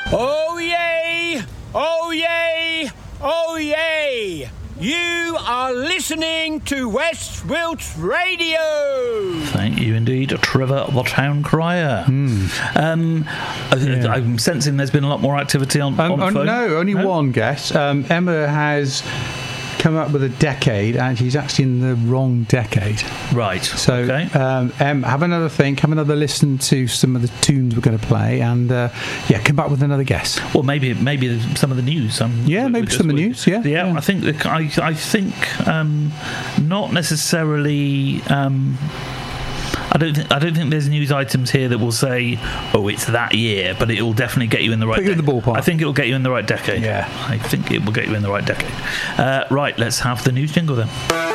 Oh yay! Oh yay! Oh yay! You are listening to West Wilts Radio. Thank you indeed, Trevor the Town Crier. I'm sensing there's been a lot more activity on phone. No, only one guess. Emma has come up with a decade, and she's actually in the wrong decade. Right. So, okay. Have another think, have another listen to some of the tunes we're going to play, and come back with another guess. Well, maybe some of the news. Maybe some of the news. Yeah. I think not necessarily. I don't think there's news items here that will say, "Oh, it's that year," but it will definitely get you in the right. Put you in the ballpark. I think it will get you in the right decade. Yeah, I think it will get you in the right decade. Right, let's have the news jingle then.